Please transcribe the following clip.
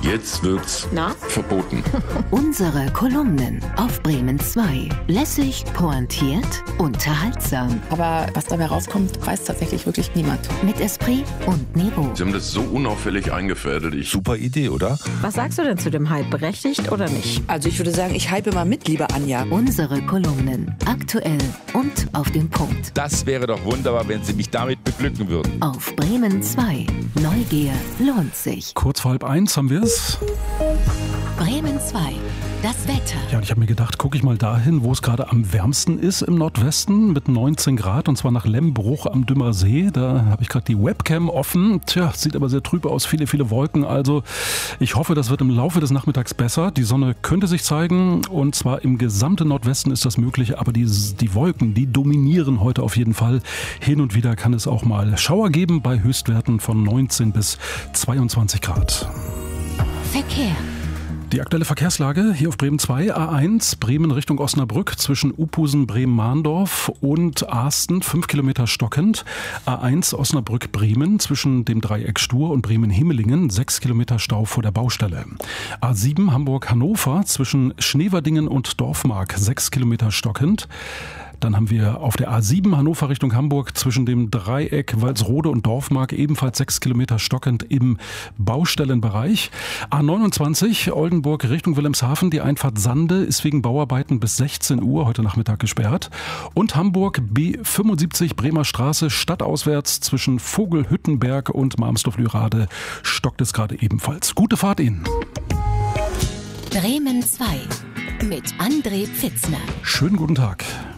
Jetzt wird's verboten. Unsere Kolumnen auf Bremen 2. Lässig, pointiert, unterhaltsam. Aber was dabei rauskommt, weiß tatsächlich wirklich niemand. Mit Esprit und Niveau. Sie haben das so unauffällig eingefädelt. Super Idee, oder? Was sagst du denn zu dem Hype? Berechtigt oder nicht? Also ich würde sagen, ich hype mal mit, liebe Anja. Unsere Kolumnen. Aktuell und auf den Punkt. Das wäre doch wunderbar, wenn Sie mich damit beglücken würden. Auf Bremen 2. Neugier lohnt sich. Kurz vor 12:30 haben wir es. Bremen 2. Das Wetter. Ja, und ich habe mir gedacht, gucke ich mal dahin, wo es gerade am wärmsten ist im Nordwesten mit 19 Grad und zwar nach Lemmbruch am Dümmer See. Da habe ich gerade die Webcam offen. Tja, sieht aber sehr trüb aus, viele, viele Wolken. Also ich hoffe, das wird im Laufe des Nachmittags besser. Die Sonne könnte sich zeigen und zwar im gesamten Nordwesten ist das möglich, aber die Wolken, die dominieren heute auf jeden Fall. Hin und wieder kann es auch mal Schauer geben bei Höchstwerten von 19 bis 22 Grad. Verkehr. Die aktuelle Verkehrslage hier auf Bremen 2, A1, Bremen Richtung Osnabrück zwischen Uphusen, Bremen-Mahndorf und Ahsten, 5 Kilometer stockend. A1 Osnabrück-Bremen zwischen dem Dreieck Stur und Bremen-Himmelingen, 6 Kilometer Stau vor der Baustelle. A7 Hamburg-Hannover zwischen Schneverdingen und Dorfmark, 6 Kilometer stockend. Dann haben wir auf der A7 Hannover Richtung Hamburg zwischen dem Dreieck Walsrode und Dorfmark ebenfalls 6 Kilometer stockend im Baustellenbereich. A29 Oldenburg Richtung Wilhelmshaven, die Einfahrt Sande ist wegen Bauarbeiten bis 16 Uhr heute Nachmittag gesperrt. Und Hamburg B75 Bremer Straße stadtauswärts zwischen Vogelhüttenberg und Marmsdorf-Lürade stockt es gerade ebenfalls. Gute Fahrt Ihnen! Bremen 2 mit André Pfitzner. Schönen guten Tag.